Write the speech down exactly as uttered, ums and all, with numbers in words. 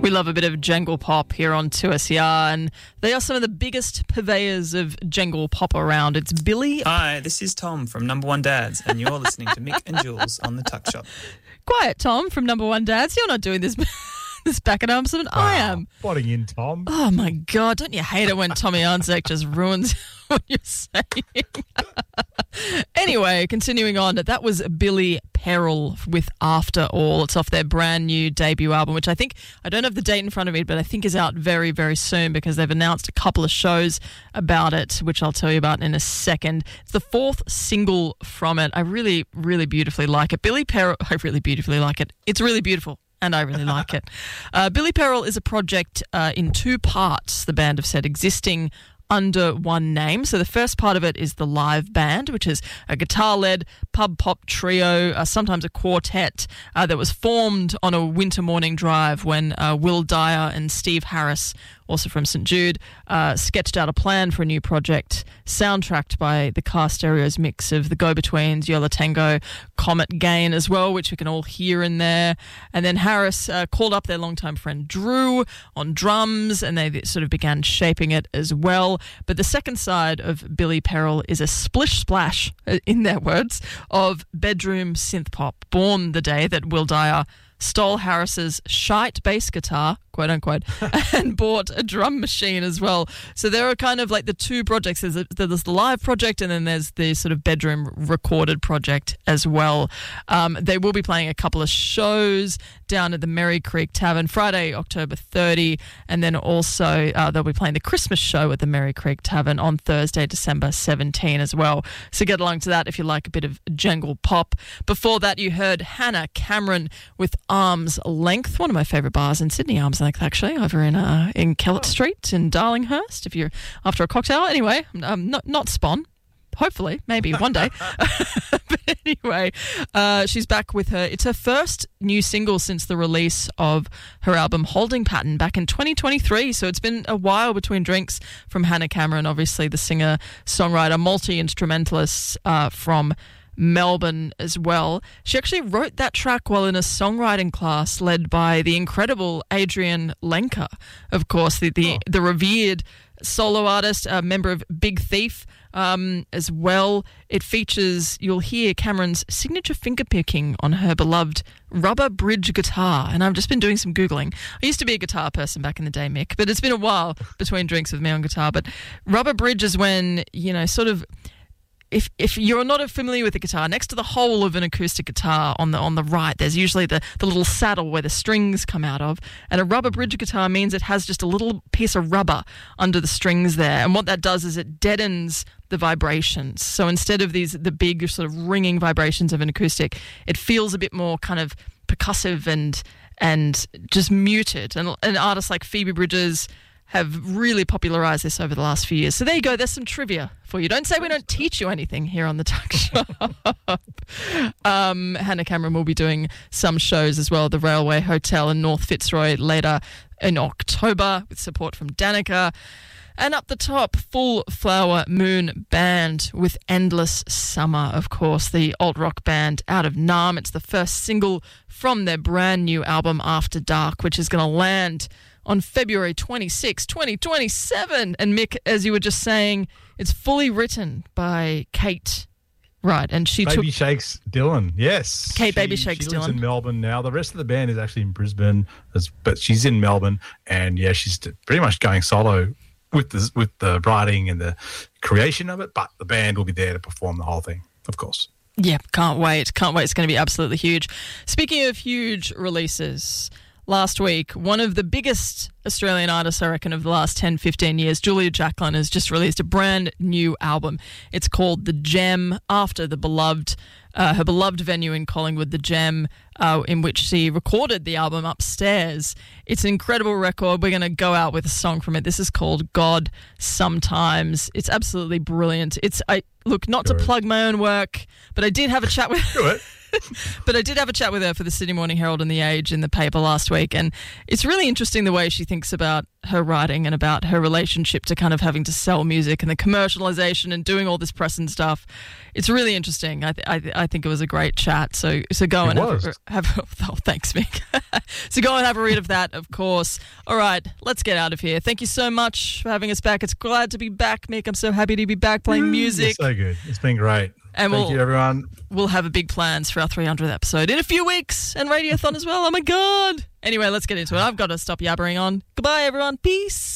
We love a bit of jangle pop here on two S E R, and they are some of the biggest purveyors of jangle pop around. It's Billy. Hi, this is Tom from Number One Dads, and you're listening to Mick and Jules on The Tuck Shop. Quiet, Tom from Number One Dads. You're not doing this this back at Armstrong. Wow. I am. Potting in, Tom. Oh, my God. Don't you hate it when Tommy Arnzek just ruins what you're saying? Anyway, continuing on, that was Billy Perrell with After All. It's off their brand new debut album, which I think, I don't have the date in front of me, but I think is out very, very soon because they've announced a couple of shows about it, which I'll tell you about in a second. It's the fourth single from it. I really, really beautifully like it. Billy Perrell, I really beautifully like it. It's really beautiful. And I really like it. Uh, Billy Perrell is a project uh, in two parts, the band have said, existing under one name. So the first part of it is the live band, which is a guitar-led pub pop trio, uh, sometimes a quartet, uh, that was formed on a winter morning drive when uh, Will Dyer and Steve Harris, also from Saint Jude, uh, sketched out a plan for a new project, soundtracked by the Car Stereos mix of the Go-Betweens, Yola Tango, Comet Gain as well, which we can all hear in there. And then Harris uh, called up their longtime friend Drew on drums, and they sort of began shaping it as well. But the second side of Billy Perrell is a splish splash, in their words, of bedroom synth pop, born the day that Will Dyer stole Harris's shite bass guitar, quote unquote, and bought a drum machine as well. So there are kind of like the two projects. There's, a, there's the live project and then there's the sort of bedroom recorded project as well. Um, they will be playing a couple of shows down at the Merry Creek Tavern Friday, October thirtieth, and then also uh, they'll be playing the Christmas show at the Merry Creek Tavern on Thursday, December seventeenth as well. So get along to that if you like a bit of jangle pop. Before that, you heard Hannah Cameron with Arm's Length, one of my favourite bars in Sydney, Arm's Length, actually, over in uh, in Kellett Street in Darlinghurst, if you're after a cocktail. Anyway, um, not, not Spawn. Hopefully, maybe one day. But anyway, uh, she's back with her. It's her first new single since the release of her album Holding Pattern back in twenty twenty-three. So it's been a while between drinks from Hannah Cameron, obviously the singer, songwriter, multi-instrumentalist uh, from Melbourne as well. She actually wrote that track while in a songwriting class led by the incredible Adrian Lenker, of course, the the, oh. the revered solo artist, a member of Big Thief um, as well. It features, you'll hear Cameron's signature finger picking on her beloved rubber bridge guitar. And I've just been doing some Googling. I used to be a guitar person back in the day, Mick, but it's been a while between drinks with me on guitar. But rubber bridge is when, you know, sort of, If if you're not familiar with the guitar, next to the hole of an acoustic guitar on the on the right, there's usually the, the little saddle where the strings come out of. And a rubber bridge guitar means it has just a little piece of rubber under the strings there. And what that does is it deadens the vibrations. So instead of these the big sort of ringing vibrations of an acoustic, it feels a bit more kind of percussive and and just muted. And, and artists like Phoebe Bridgers have really popularised this over the last few years. So there you go. There's some trivia for you. Don't say we don't teach you anything here on the Tuck Shop. um, Hannah Cameron will be doing some shows as well, the Railway Hotel in North Fitzroy later in October with support from Danica. And up the top, Full Flower Moon Band with Endless Summer, of course, the alt-rock band out of Naarm. It's the first single from their brand new album After Dark, which is going to land on February twenty-sixth, twenty twenty-seven. And Mick, as you were just saying, it's fully written by Kate. Right, and she Baby took... Shakes Dylan, yes. Kate she, Baby Shakes she Dylan. lives in Melbourne now. The rest of the band is actually in Brisbane, as, but she's in Melbourne. And, yeah, she's pretty much going solo with the, with the writing and the creation of it, but the band will be there to perform the whole thing, of course. Yeah, can't wait. Can't wait. It's going to be absolutely huge. Speaking of huge releases... Last week, one of the biggest Australian artists, I reckon, of the last ten, fifteen years, Julia Jacklin, has just released a brand new album. It's called The Gem, after the beloved, uh, her beloved venue in Collingwood, The Gem, uh, in which she recorded the album upstairs. It's an incredible record. We're going to go out with a song from it. This is called God Sometimes. It's absolutely brilliant. It's I look, not Go to it. plug my own work, but I did have a chat with... Do it. But I did have a chat with her for the Sydney Morning Herald and The Age in the paper last week, and it's really interesting the way she thinks about her writing and about her relationship to kind of having to sell music and the commercialization and doing all this press and stuff. It's really interesting. I th- I, th- I think it was a great chat. So so go It and was. have, a, have a, oh, thanks, Mick. So go and have a read of that, of course. All right, let's get out of here. Thank you so much for having us back. It's glad to be back, Mick. I'm so happy to be back playing music. It's so good. It's been great. And Thank we'll, you, everyone. We'll have a big plans for our three hundredth episode in a few weeks and Radiothon as well. Oh, my God. Anyway, let's get into it. I've got to stop yabbering on. Goodbye, everyone. Peace.